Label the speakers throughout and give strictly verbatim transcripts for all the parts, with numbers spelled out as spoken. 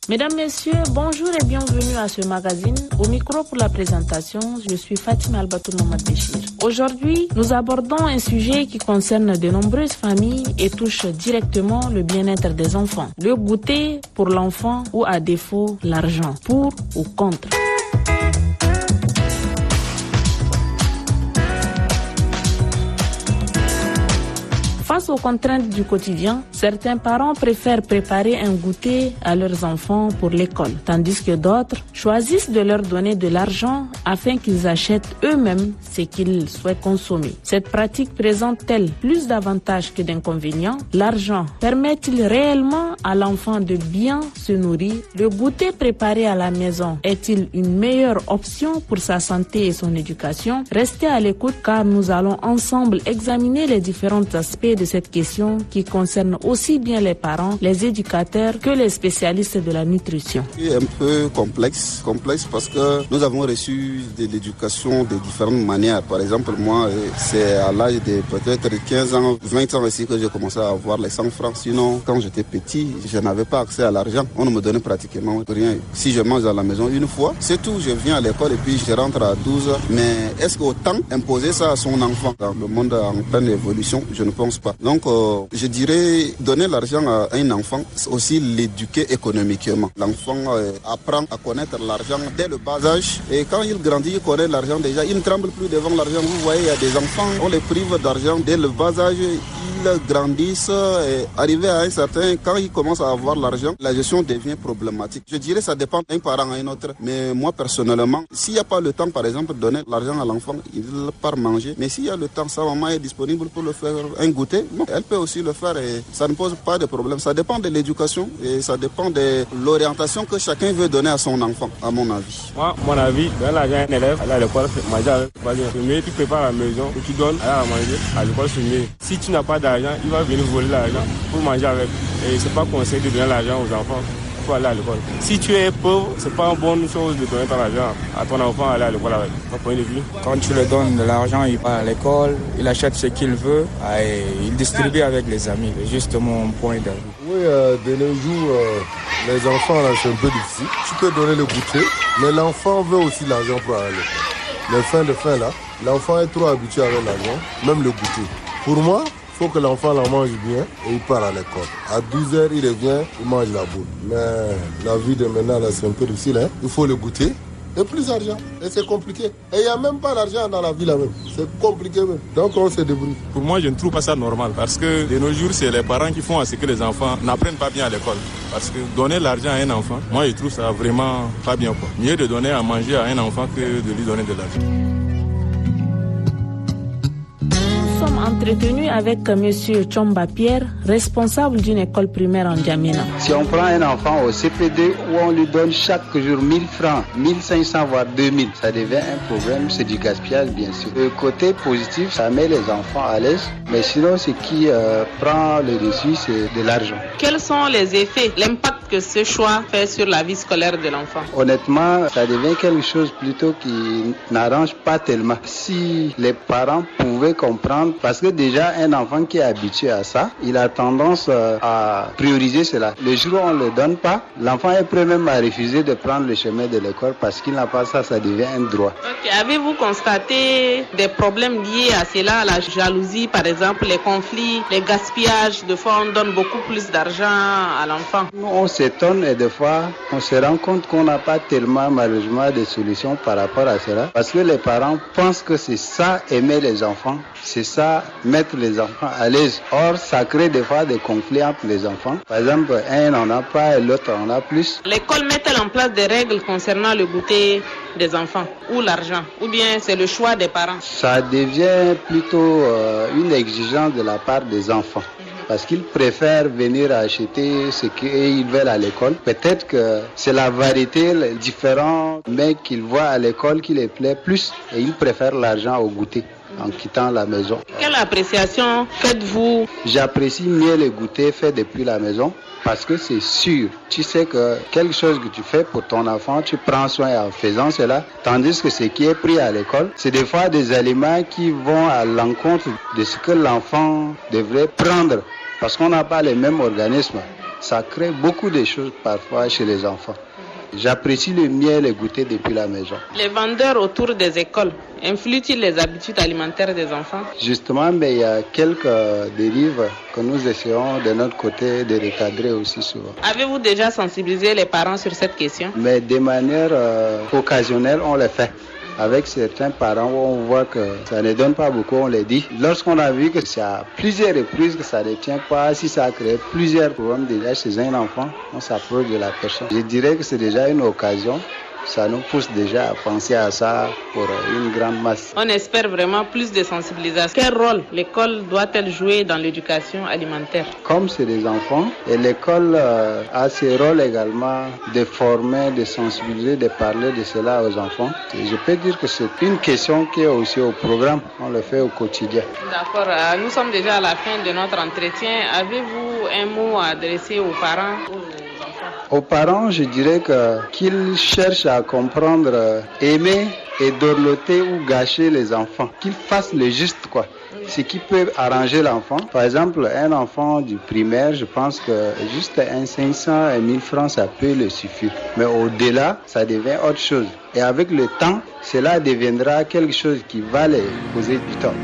Speaker 1: Mesdames, Messieurs, bonjour et bienvenue à ce magazine. Au micro pour la présentation, je suis Fatima Albatoul Mamad Béchir. Aujourd'hui, nous abordons un sujet qui concerne de nombreuses familles et touche directement le bien-être des enfants. Le goûter pour l'enfant ou à défaut l'argent, pour ou contre. Face aux contraintes du quotidien, certains parents préfèrent préparer un goûter à leurs enfants pour l'école, tandis que d'autres choisissent de leur donner de l'argent afin qu'ils achètent eux-mêmes ce qu'ils souhaitent consommer. Cette pratique présente-t-elle plus d'avantages que d'inconvénients? L'argent permet-il réellement à l'enfant de bien se nourrir? Le goûter préparé à la maison est-il une meilleure option pour sa santé et son éducation? Restez à l'écoute car nous allons ensemble examiner les différents aspects de cette question qui concerne aussi bien les parents, les éducateurs que les spécialistes de la nutrition.
Speaker 2: C'est un peu complexe, complexe parce que nous avons reçu de l'éducation de différentes manières. Par exemple, moi, c'est à l'âge de peut-être quinze ans, vingt ans ici que j'ai commencé à avoir les cent francs. Sinon, quand j'étais petit, je n'avais pas accès à l'argent. On ne me donnait pratiquement rien. Si je mange à la maison une fois, c'est tout. Je viens à l'école et puis je rentre à douze heures. Mais est-ce qu'autant imposer ça à son enfant dans le monde en pleine évolution? Je ne pense pas. Donc, euh, je dirais, donner l'argent à un enfant, c'est aussi l'éduquer économiquement. L'enfant euh, apprend à connaître l'argent dès le bas âge. Et quand il grandit, il connaît l'argent déjà. Il ne tremble plus devant l'argent. Vous voyez, il y a des enfants, on les prive d'argent dès le bas âge. Ils grandissent et arrivé à un certain, quand ils commencent à avoir l'argent, la gestion devient problématique. Je dirais, ça dépend d'un parent à un autre. Mais moi, personnellement, s'il n'y a pas le temps, par exemple, de donner l'argent à l'enfant, il part manger. Mais s'il y a le temps, sa maman est disponible pour le faire un goûter. Bon, elle peut aussi le faire et ça ne pose pas de problème. Ça dépend de l'éducation et ça dépend de l'orientation que chacun veut donner à son enfant, à mon avis.
Speaker 3: Moi, mon avis, donner l'argent à un élève, aller à l'école, manger avec, c'est mieux. Tu prépares à la maison ou tu donnes à manger à l'école, c'est mieux. Si tu n'as pas d'argent, il va venir voler l'argent pour manger avec. Et c'est pas conseillé de donner l'argent aux enfants pour aller à l'école. Si tu es pauvre, c'est pas une bonne chose de donner ton argent à ton enfant aller à l'école avec. Mon point de vue.
Speaker 4: Quand tu lui donnes de l'argent, il va à l'école, il achète ce qu'il veut et il distribue avec les amis. C'est juste mon point de vue.
Speaker 5: Oui, euh, de nos jours, euh, les enfants, là, c'est un peu difficile. Tu peux donner le goûter, mais l'enfant veut aussi l'argent pour aller. Les fins de fin, là, l'enfant est trop habitué avec l'argent, même le goûter. Pour moi, il faut que l'enfant la mange bien et il part à l'école. À douze heures, il revient, il mange la boule. Mais la vie de maintenant, là, c'est un peu difficile. Hein? Il faut le goûter et plus d'argent. Et c'est compliqué. Et il n'y a même pas d'argent dans la vie là-même. C'est compliqué même. Donc on se débrouille.
Speaker 3: Pour moi, je ne trouve pas ça normal. Parce que de nos jours, c'est les parents qui font à ce que les enfants n'apprennent pas bien à l'école. Parce que donner l'argent à un enfant, moi, je trouve ça vraiment pas bien, quoi. Mieux de donner à manger à un enfant que de lui donner de l'argent.
Speaker 1: Entretenu avec M. Chomba Pierre, responsable d'une école primaire en Djamena.
Speaker 6: Si on prend un enfant au C P D où on lui donne chaque jour mille francs, mille cinq cents voire deux mille, ça devient un problème, c'est du gaspillage bien sûr. Le côté positif, ça met les enfants à l'aise, mais sinon ce qui euh, prend le dessus, c'est de l'argent.
Speaker 7: Quels sont les effets, l'impact que ce choix fait sur la vie scolaire de l'enfant?
Speaker 6: Honnêtement, ça devient quelque chose plutôt qui n'arrange pas tellement. Si les parents pouvaient comprendre, parce que déjà un enfant qui est habitué à ça, il a tendance à prioriser cela. Le jour où on ne le donne pas, l'enfant est prêt même à refuser de prendre le chemin de l'école parce qu'il n'a pas ça, ça devient un droit.
Speaker 7: Okay. Avez-vous constaté des problèmes liés à cela, la jalousie par exemple, les conflits, les gaspillages? De fois on donne beaucoup plus d'argent à l'enfant.
Speaker 6: Nous on s'étonne et des fois on se rend compte qu'on n'a pas tellement malheureusement de solutions par rapport à cela parce que les parents pensent que c'est ça aimer les enfants, c'est ça mettre les enfants à l'aise. Or, ça crée des fois des conflits entre les enfants. Par exemple, un n'en a pas et l'autre en a plus.
Speaker 7: L'école met-elle en place des règles concernant le goûter des enfants ou l'argent? Ou bien c'est le choix des parents?
Speaker 6: Ça devient plutôt euh, une exigence de la part des enfants. Parce qu'ils préfèrent venir acheter ce qu'ils veulent à l'école. Peut-être que c'est la variété, les différents mecs qu'ils voient à l'école qui les plaît plus et ils préfèrent l'argent au goûter en quittant la maison.
Speaker 7: Quelle appréciation faites-vous?
Speaker 6: J'apprécie mieux le goûter fait depuis la maison parce que c'est sûr. Tu sais que quelque chose que tu fais pour ton enfant, tu prends soin en faisant cela. Tandis que ce qui est pris à l'école, c'est des fois des aliments qui vont à l'encontre de ce que l'enfant devrait prendre parce qu'on n'a pas les mêmes organismes. ça crée beaucoup de choses parfois chez les enfants. J'apprécie le miel et goûter depuis la maison.
Speaker 7: Les vendeurs autour des écoles influent-ils les habitudes alimentaires des enfants?
Speaker 6: Justement, mais il y a quelques dérives que nous essayons de notre côté de recadrer aussi souvent.
Speaker 7: Avez-vous déjà sensibilisé les parents sur cette question?
Speaker 6: Mais de manière euh, occasionnelle, on le fait. Avec certains parents où on voit que ça ne donne pas beaucoup, on les dit. Lorsqu'on a vu que c'est à plusieurs reprises que ça ne tient pas, si ça a créé plusieurs problèmes déjà chez un enfant, on s'approche de la personne. Je dirais que c'est déjà une occasion. Ça nous pousse déjà à penser à ça pour une grande masse.
Speaker 7: On espère vraiment plus de sensibilisation. Quel rôle l'école doit-elle jouer dans l'éducation alimentaire?
Speaker 6: Comme c'est des enfants, et l'école euh, a ce rôle également de former, de sensibiliser, de parler de cela aux enfants. Et je peux dire que c'est une question qui est aussi au programme. On le fait au quotidien.
Speaker 7: D'accord. Nous sommes déjà à la fin de notre entretien. Avez-vous un mot à adresser aux parents?
Speaker 6: Aux parents, je dirais que qu'ils cherchent à comprendre, aimer et dorloter ou gâcher les enfants. Qu'ils fassent le juste, quoi. Ce qui peut arranger l'enfant. Par exemple, un enfant du primaire, je pense que juste un cinq cents, un mille francs, ça peut le suffire. Mais au-delà, ça devient autre chose. Et avec le temps, cela deviendra quelque chose qui va les causer du tort.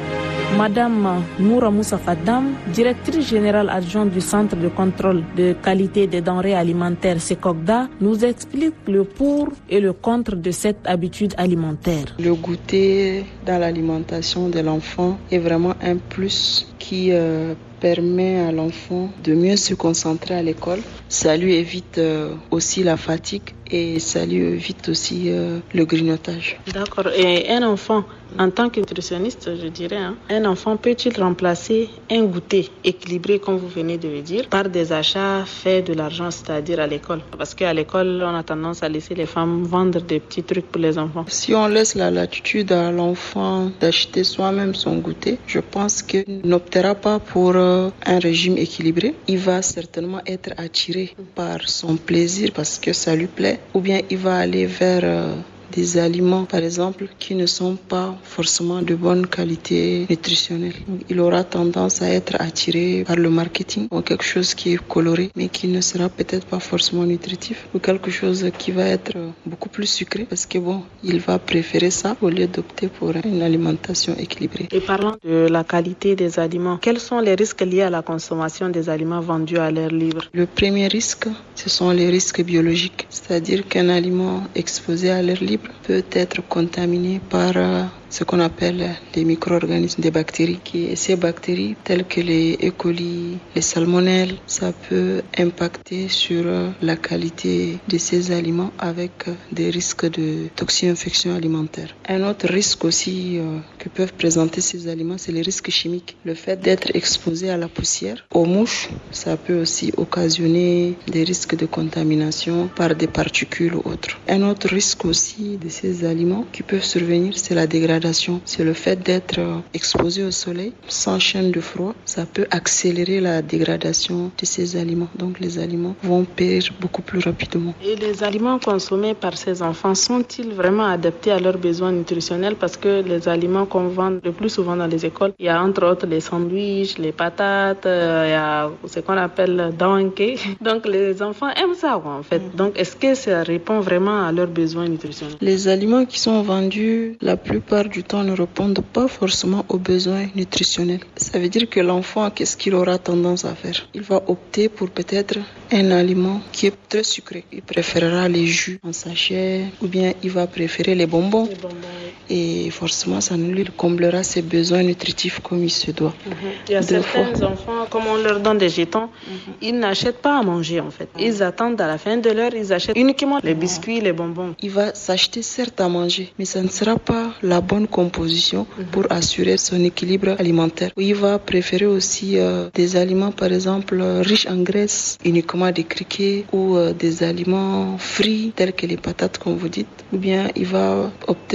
Speaker 1: Madame Noura Moussa Fadam, directrice générale adjointe du Centre de contrôle de qualité des denrées alimentaires SECOGDA, nous explique le pour et le contre de cette habitude alimentaire.
Speaker 8: Le goûter dans l'alimentation de l'enfant est vraiment un plus qui euh, permet à l'enfant de mieux se concentrer à l'école. Ça lui évite euh, aussi la fatigue et ça lui évite aussi euh, le grignotage.
Speaker 1: D'accord. Et un enfant, en tant que nutritionniste, je dirais, hein, un enfant peut-il remplacer un goûter équilibré, comme vous venez de le dire, par des achats faits de l'argent, c'est-à-dire à l'école? Parce qu'à l'école, on a tendance à laisser les femmes vendre des petits trucs pour les enfants.
Speaker 8: Si on laisse la latitude à l'enfant d'acheter soi-même son goûter, je pense qu'il n'optera pas pour euh, un régime équilibré. Il va certainement être attiré par son plaisir parce que ça lui plaît, ou bien il va aller vers euh, des aliments, par exemple, qui ne sont pas forcément de bonne qualité nutritionnelle. Donc, il aura tendance à être attiré par le marketing ou quelque chose qui est coloré, mais qui ne sera peut-être pas forcément nutritif, ou quelque chose qui va être beaucoup plus sucré, parce que bon, il va préférer ça au lieu d'opter pour une alimentation équilibrée.
Speaker 1: Et parlant de la qualité des aliments, quels sont les risques liés à la consommation des aliments vendus à l'air libre?
Speaker 8: Le premier risque, ce sont les risques biologiques, c'est-à-dire qu'un aliment exposé à l'air libre peut être contaminé par euh, ce qu'on appelle les micro-organismes, des bactéries. Qui, ces bactéries, telles que les E. coli, les salmonelles, ça peut impacter sur euh, la qualité de ces aliments avec euh, des risques de toxi-infection alimentaire. Un autre risque aussi euh, que peuvent présenter ces aliments, c'est les risques chimiques. Le fait d'être exposé à la poussière, aux mouches, ça peut aussi occasionner des risques de contamination par des particules ou autres. Un autre risque aussi de ces aliments qui peuvent survenir, c'est la dégradation. C'est le fait d'être exposé au soleil sans chaîne de froid. Ça peut accélérer la dégradation de ces aliments. Donc les aliments vont périr beaucoup plus rapidement.
Speaker 1: Et les aliments consommés par ces enfants sont-ils vraiment adaptés à leurs besoins nutritionnels? Parce que les aliments qu'on vend le plus souvent dans les écoles, il y a entre autres les sandwichs, les patates, il y a ce qu'on appelle donkey. Donc les enfants aiment ça en fait. Donc est-ce que ça répond vraiment à leurs besoins nutritionnels?
Speaker 8: Les aliments qui sont vendus, la plupart du temps, ne répondent pas forcément aux besoins nutritionnels. Ça veut dire que l'enfant, qu'est-ce qu'il aura tendance à faire? Il va opter pour peut-être un aliment qui est très sucré. Il préférera les jus en sachet ou bien il va préférer les bonbons.
Speaker 1: Les bonbons.
Speaker 8: Et forcément, ça ne lui comblera ses besoins nutritifs comme il se doit.
Speaker 1: Mm-hmm. Il y a Deux certains fois. enfants, comme on leur donne des jetons, mm-hmm. ils n'achètent pas à manger en fait. Ils attendent à la fin de l'heure, ils achètent uniquement les biscuits, les bonbons.
Speaker 8: Il va s'acheter certes à manger, mais ça ne sera pas la bonne composition mm-hmm. pour assurer son équilibre alimentaire. Il va préférer aussi euh, des aliments, par exemple, riches en graisse, uniquement des criquets ou euh, des aliments frits, tels que les patates, comme vous dites. Ou bien il va opter juste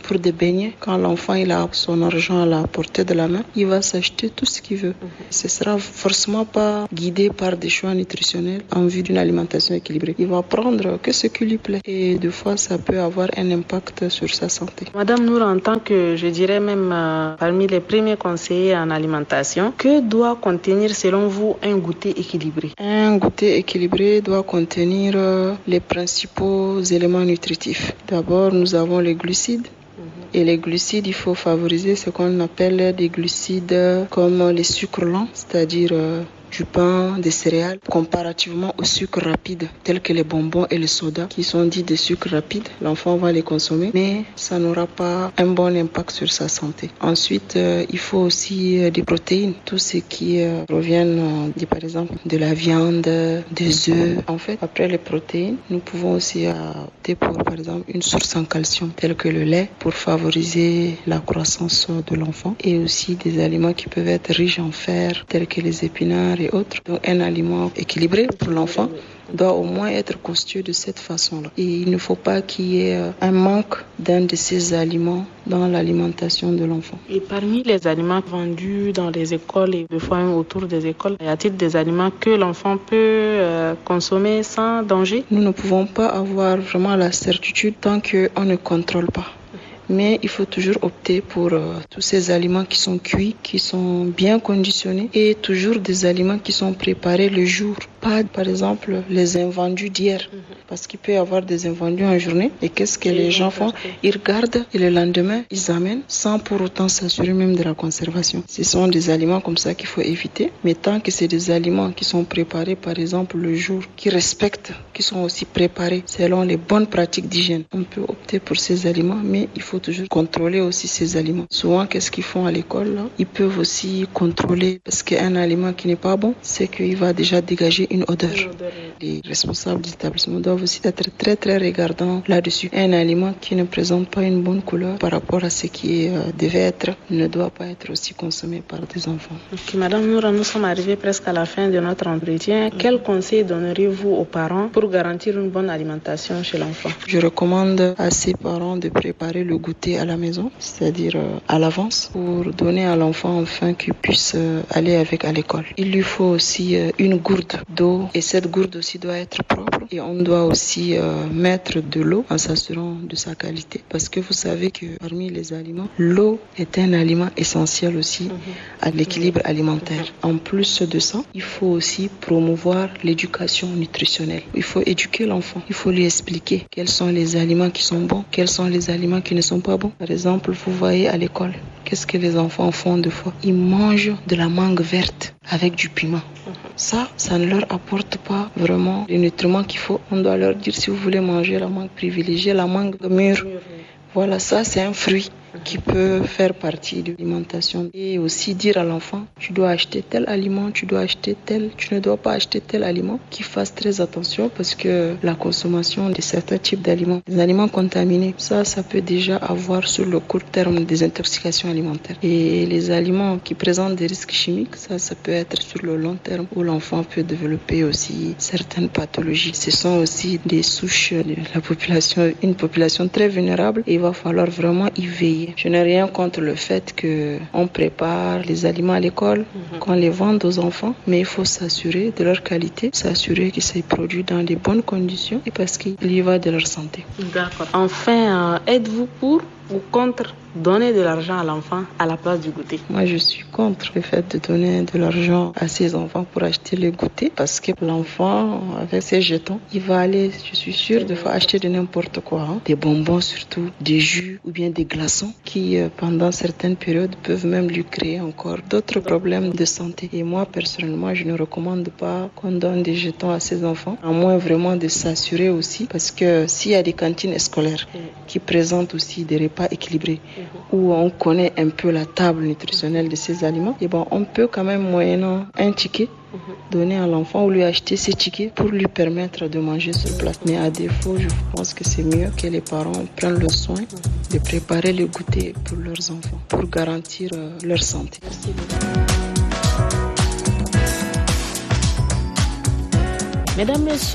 Speaker 8: pour des beignets, quand l'enfant il a son argent à la portée de la main, il va s'acheter tout ce qu'il veut. Ce sera forcément pas guidé par des choix nutritionnels en vue d'une alimentation équilibrée. Il va prendre que ce qui lui plaît et des fois ça peut avoir un impact sur sa santé.
Speaker 1: Madame Noura, en tant que, je dirais même euh, parmi les premiers conseillers en alimentation, que doit contenir selon vous un goûter équilibré?
Speaker 8: Un goûter équilibré doit contenir euh, les principaux éléments nutritifs. D'abord, nous avons les glucides. Et les glucides, il faut favoriser ce qu'on appelle des glucides comme les sucres lents, c'est-à-dire euh, du pain, des céréales, comparativement aux sucres rapides, tels que les bonbons et les sodas, qui sont dits des sucres rapides. L'enfant va les consommer, mais ça n'aura pas un bon impact sur sa santé. Ensuite, euh, il faut aussi euh, des protéines, tout ce qui euh, proviennent, euh, de, par exemple, de la viande, des œufs. En fait, après les protéines, nous pouvons aussi euh, opter pour, par exemple, une source en calcium, telle que le lait, pour favoriser la croissance de l'enfant, et aussi des aliments qui peuvent être riches en fer, tels que les épinards et autres. Donc un aliment équilibré pour l'enfant doit au moins être constitué de cette façon-là. Et il ne faut pas qu'il y ait un manque d'un de ces aliments dans l'alimentation de l'enfant.
Speaker 1: Et parmi les aliments vendus dans les écoles et des fois même autour des écoles, y a-t-il des aliments que l'enfant peut euh, consommer sans danger?
Speaker 8: Nous ne pouvons pas avoir vraiment la certitude tant qu'on ne contrôle pas. Mais il faut toujours opter pour euh, tous ces aliments qui sont cuits, qui sont bien conditionnés, et toujours des aliments qui sont préparés le jour. Pas, par exemple, les invendus d'hier, mm-hmm. parce qu'il peut y avoir des invendus en journée. Et qu'est-ce que et les gens font? Ils regardent et le lendemain, ils amènent sans pour autant s'assurer même de la conservation. Ce sont des aliments comme ça qu'il faut éviter. Mais tant que c'est des aliments qui sont préparés, par exemple, le jour, qui respectent, qui sont aussi préparés selon les bonnes pratiques d'hygiène, on peut opter pour ces aliments, mais il faut toujours contrôler aussi ces aliments. Souvent, qu'est-ce qu'ils font à l'école là? Ils peuvent aussi contrôler, parce qu'un aliment qui n'est pas bon, c'est qu'il va déjà dégager une odeur. Les responsables d'établissement doivent aussi être très très regardants là-dessus. Un aliment qui ne présente pas une bonne couleur par rapport à ce qui euh, devait être ne doit pas être aussi consommé par des enfants.
Speaker 1: Okay, Madame Noura, nous sommes arrivés presque à la fin de notre entretien. Mm-hmm. Quel conseil donneriez-vous aux parents pour garantir une bonne alimentation chez l'enfant?
Speaker 8: Je recommande à ces parents de préparer le goûter à la maison, c'est-à-dire euh, à l'avance, pour donner à l'enfant afin qu'il puisse euh, aller avec à l'école. Il lui faut aussi euh, une gourde d'eau, et cette gourde aussi doit être propre, et on doit aussi euh, mettre de l'eau en s'assurant de sa qualité, parce que vous savez que parmi les aliments, l'eau est un aliment essentiel aussi mm-hmm. à l'équilibre alimentaire. En plus de ça, il faut aussi promouvoir l'éducation nutritionnelle. Il faut éduquer l'enfant, il faut lui expliquer quels sont les aliments qui sont bons, quels sont les aliments qui ne sont pas bons. Par exemple, vous voyez à l'école, qu'est-ce que les enfants font des fois? Ils mangent de la mangue verte avec du piment. Ça, ça ne leur apporte pas vraiment les nutriments qu'il faut. On doit leur dire, si vous voulez manger la mangue, privilégiez la mangue mûre. Voilà, ça c'est un fruit qui peut faire partie de l'alimentation. Et aussi dire à l'enfant, tu dois acheter tel aliment, tu dois acheter tel, tu ne dois pas acheter tel aliment, qu'il fasse très attention, parce que la consommation de certains types d'aliments, des aliments contaminés, ça, ça peut déjà avoir sur le court terme des intoxications alimentaires. Et les aliments qui présentent des risques chimiques, ça, ça peut être sur le long terme où l'enfant peut développer aussi certaines pathologies. Ce sont aussi des souches de la population, une population très vulnérable, et il va falloir vraiment y veiller. Je n'ai rien contre le fait qu'on prépare les aliments à l'école, mm-hmm. qu'on les vende aux enfants, mais il faut s'assurer de leur qualité, s'assurer qu'ils soient produits dans les bonnes conditions, et parce qu'il y va de leur santé.
Speaker 1: D'accord. Enfin, euh, êtes-vous pour ou contre donner de l'argent à l'enfant à la place du goûter?
Speaker 8: Moi, je suis contre le fait de donner de l'argent à ses enfants pour acheter le goûter, parce que l'enfant, avec ses jetons, il va aller, je suis sûre, de fois acheter de n'importe quoi, hein. Des bonbons surtout, des jus ou bien des glaçons qui, euh, pendant certaines périodes, peuvent même lui créer encore d'autres problèmes de santé. Et moi, personnellement, je ne recommande pas qu'on donne des jetons à ses enfants, à moins vraiment de s'assurer aussi, parce que s'il y a des cantines scolaires qui présentent aussi des repas équilibrés, où on connaît un peu la table nutritionnelle de ces aliments, et bon, on peut quand même, moyennant un ticket, donner à l'enfant ou lui acheter ces tickets pour lui permettre de manger sur place. Mais à défaut, je pense que c'est mieux que les parents prennent le soin de préparer le goûter pour leurs enfants, pour garantir euh, leur santé. Merci beaucoup.
Speaker 1: Mesdames, Messieurs,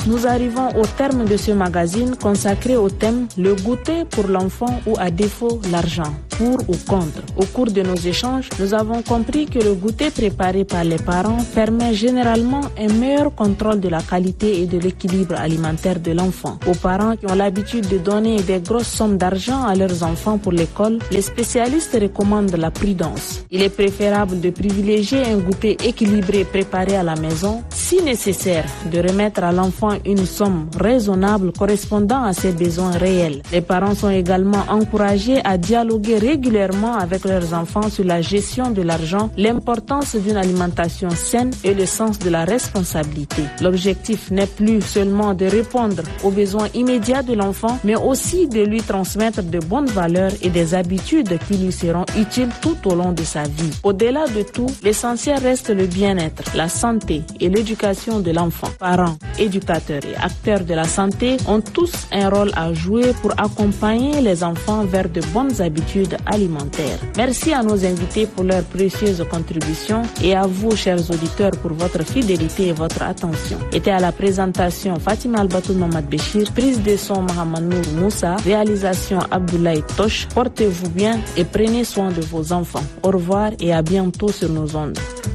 Speaker 1: nous arrivons au terme de ce magazine consacré au thème « Le goûter pour l'enfant ou à défaut l'argent ». Pour ou contre. Au cours de nos échanges, nous avons compris que le goûter préparé par les parents permet généralement un meilleur contrôle de la qualité et de l'équilibre alimentaire de l'enfant. Aux parents qui ont l'habitude de donner des grosses sommes d'argent à leurs enfants pour l'école, les spécialistes recommandent la prudence. Il est préférable de privilégier un goûter équilibré préparé à la maison, si nécessaire, de remettre à l'enfant une somme raisonnable correspondant à ses besoins réels. Les parents sont également encouragés à dialoguer régulièrement avec leurs enfants sur la gestion de l'argent, l'importance d'une alimentation saine et le sens de la responsabilité. L'objectif n'est plus seulement de répondre aux besoins immédiats de l'enfant, mais aussi de lui transmettre de bonnes valeurs et des habitudes qui lui seront utiles tout au long de sa vie. Au-delà de tout, l'essentiel reste le bien-être, la santé et l'éducation de l'enfant. Parents, éducateurs et acteurs de la santé ont tous un rôle à jouer pour accompagner les enfants vers de bonnes habitudes alimentaire. Merci à nos invités pour leurs précieuses contributions et à vous, chers auditeurs, pour votre fidélité et votre attention. Était à la présentation Fatima Albatou Mamad Béchir, prise de son Mohamed Nour Moussa, réalisation Abdoulaye Tosh. Portez-vous bien et prenez soin de vos enfants. Au revoir et à bientôt sur nos ondes.